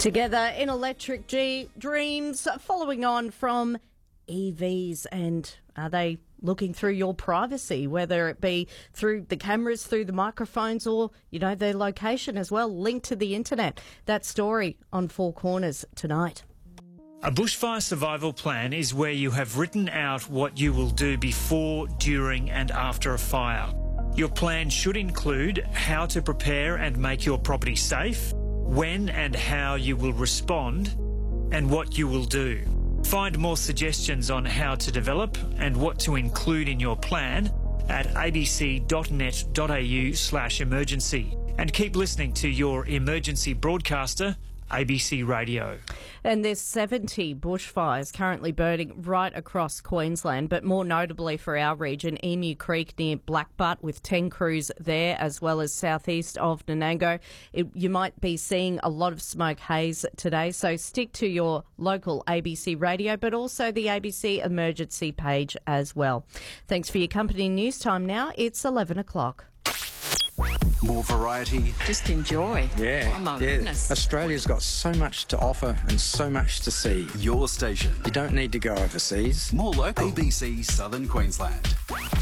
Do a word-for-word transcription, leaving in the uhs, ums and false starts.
Together in Electric G- Dreams, following on from E Vs, and are they looking through your privacy, whether it be through the cameras, through the microphones, or, you know, their location as well, linked to the internet? That story on Four Corners tonight. A bushfire survival plan is where you have written out what you will do before, during and after a fire. Your plan should include how to prepare and make your property safe, when and how you will respond, and what you will do. Find more suggestions on how to develop and what to include in your plan at abc.net.au slash emergency. And keep listening to your emergency broadcaster, A B C Radio. And there's seventy bushfires currently burning right across Queensland, but more notably for our region, Emu Creek near Blackbutt, with ten crews there, as well as southeast of Nanango. It, you might be seeing a lot of smoke haze today, so stick to your local A B C radio, but also the A B C emergency page as well. Thanks for your company. News time now. It's eleven o'clock. More variety. Just enjoy. Yeah. Oh my yeah. goodness. Australia's got so much to offer and so much to see. Your station. You don't need to go overseas. More local. A B C Southern Queensland.